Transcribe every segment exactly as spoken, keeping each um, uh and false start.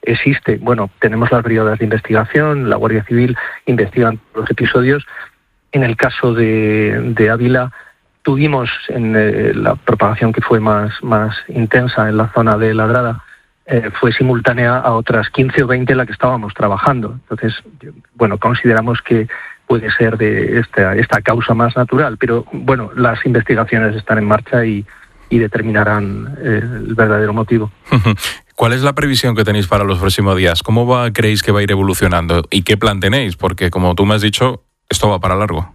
existe. Bueno, tenemos las brigadas de investigación, la Guardia Civil investigan los episodios. En el caso de, de Ávila, tuvimos en eh, la propagación que fue más, más intensa en la zona de Ladrada, eh, fue simultánea a otras quince o veinte en la que estábamos trabajando. Entonces, bueno, consideramos que puede ser de esta, esta causa más natural, pero bueno, las investigaciones están en marcha y, y determinarán eh, el verdadero motivo. ¿Cuál es la previsión que tenéis para los próximos días? ¿Cómo va, creéis que va a ir evolucionando? ¿Y qué plan tenéis? Porque, como tú me has dicho, esto va para largo.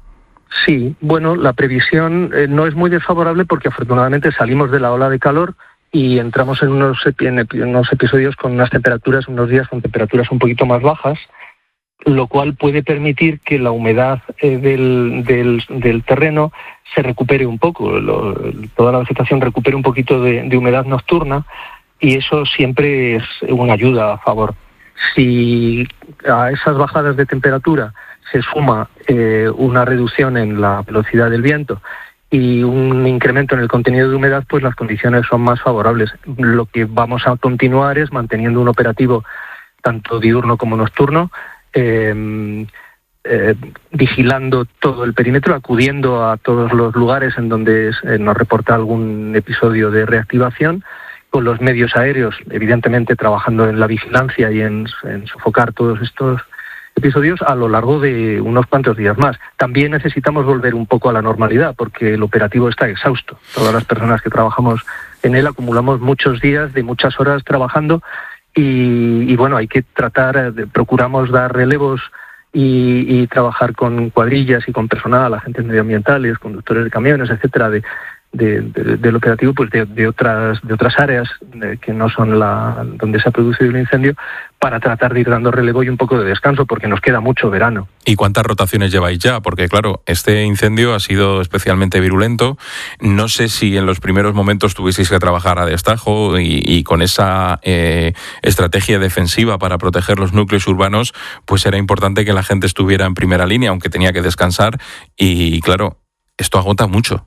Sí, bueno, la previsión eh, no es muy desfavorable porque afortunadamente salimos de la ola de calor y entramos en unos, en unos episodios con unas temperaturas, unos días con temperaturas un poquito más bajas, lo cual puede permitir que la humedad eh, del, del, del terreno se recupere un poco, lo, toda la vegetación recupere un poquito de, de humedad nocturna, y eso siempre es una ayuda a favor. Si a esas bajadas de temperatura se suma eh, una reducción en la velocidad del viento y un incremento en el contenido de humedad, pues las condiciones son más favorables. Lo que vamos a continuar es manteniendo un operativo tanto diurno como nocturno, eh, eh, vigilando todo el perímetro, acudiendo a todos los lugares en donde eh, nos reporta algún episodio de reactivación, con los medios aéreos, evidentemente trabajando en la vigilancia y en, en sofocar todos estos episodios a lo largo de unos cuantos días más. También necesitamos volver un poco a la normalidad porque el operativo está exhausto. Todas las personas que trabajamos en él acumulamos muchos días de muchas horas trabajando y, y bueno, hay que tratar, de, procuramos dar relevos y, y trabajar con cuadrillas y con personal, agentes medioambientales, conductores de camiones, etcétera, de De, de, del operativo, pues de, de otras de otras áreas de, que no son la donde se ha producido el incendio, para tratar de ir dando relevo y un poco de descanso porque nos queda mucho verano. ¿Y cuántas rotaciones lleváis ya? Porque claro, este incendio ha sido especialmente virulento. No sé si en los primeros momentos tuvisteis que trabajar a destajo y, y con esa eh, estrategia defensiva para proteger los núcleos urbanos, pues era importante que la gente estuviera en primera línea, aunque tenía que descansar, y claro, esto agota mucho.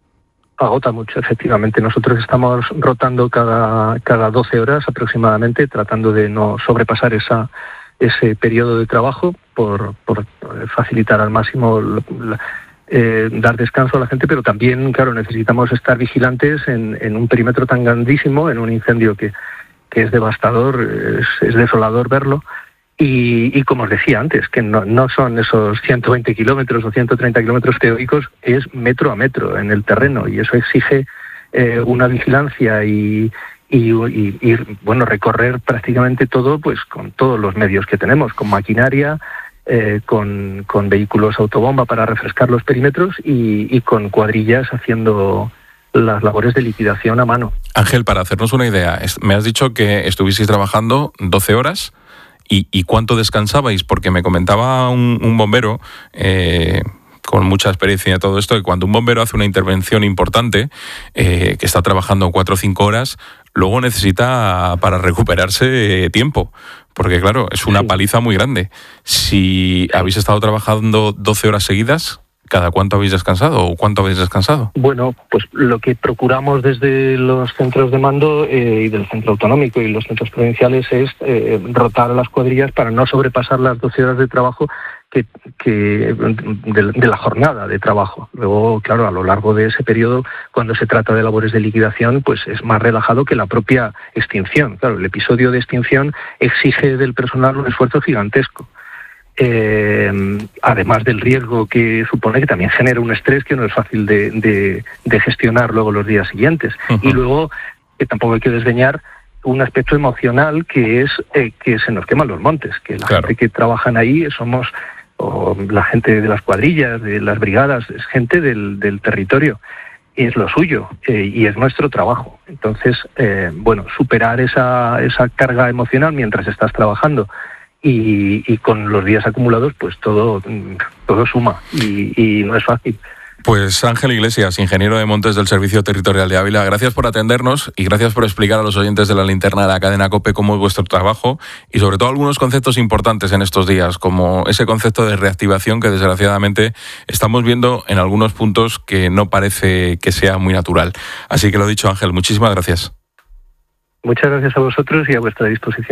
Agota mucho, efectivamente. Nosotros estamos rotando cada cada doce horas aproximadamente, tratando de no sobrepasar esa ese periodo de trabajo por, por facilitar al máximo la, eh, dar descanso a la gente, pero también, claro, necesitamos estar vigilantes en, en un perímetro tan grandísimo, en un incendio que, que es devastador, es, es desolador verlo. Y, y como os decía antes, que no, no son esos ciento veinte kilómetros o ciento treinta kilómetros teóricos, es metro a metro en el terreno, y eso exige eh, una vigilancia y, y, y, y bueno, recorrer prácticamente todo, pues con todos los medios que tenemos, con maquinaria, eh, con, con vehículos autobomba para refrescar los perímetros y, y con cuadrillas haciendo las labores de liquidación a mano. Ángel, para hacernos una idea, me has dicho que estuvisteis trabajando doce horas. ¿Y, y cuánto descansabais? Porque me comentaba un, un bombero eh, con mucha experiencia en todo esto, que cuando un bombero hace una intervención importante, eh, que está trabajando cuatro o cinco horas, luego necesita para recuperarse eh, tiempo, porque claro, es una sí. paliza muy grande. Si habéis estado trabajando doce horas seguidas, ¿cada cuánto habéis descansado o cuánto habéis descansado? Bueno, pues lo que procuramos desde los centros de mando eh, y del centro autonómico y los centros provinciales es eh, rotar a las cuadrillas para no sobrepasar las doce horas de trabajo que, que de, de la jornada de trabajo. Luego, claro, a lo largo de ese periodo, cuando se trata de labores de liquidación, pues es más relajado que la propia extinción. Claro, el episodio de extinción exige del personal un esfuerzo gigantesco. Eh, además del riesgo que supone, que también genera un estrés que no es fácil de, de, de gestionar luego los días siguientes. Uh-huh. Y luego, que tampoco hay que desdeñar un aspecto emocional, que es eh, que se nos queman los montes, que la claro. gente que trabajan ahí somos, o la gente de las cuadrillas, de las brigadas, es gente del, del territorio, y es lo suyo, eh, y es nuestro trabajo. Entonces, eh, bueno, superar esa, esa carga emocional mientras estás trabajando, Y, y con los días acumulados, pues todo todo suma y, y no es fácil. Pues Ángel Iglesias, ingeniero de montes del Servicio Territorial de Ávila, gracias por atendernos y gracias por explicar a los oyentes de la linterna de la cadena COPE cómo es vuestro trabajo y sobre todo algunos conceptos importantes en estos días, como ese concepto de reactivación que desgraciadamente estamos viendo en algunos puntos que no parece que sea muy natural. Así que lo dicho, Ángel, muchísimas gracias. Muchas gracias a vosotros y a vuestra disposición.